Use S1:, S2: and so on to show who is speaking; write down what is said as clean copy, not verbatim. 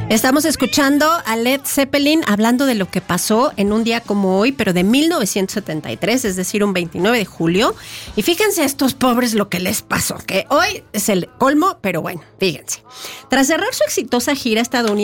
S1: Estamos escuchando a Led Zeppelin hablando de lo que pasó en un día como hoy, pero de 1973, es decir, un 29 de julio. Y fíjense a estos pobres lo que les pasó, que hoy es el colmo, pero bueno, fíjense. Tras cerrar su exitosa gira estadounidense,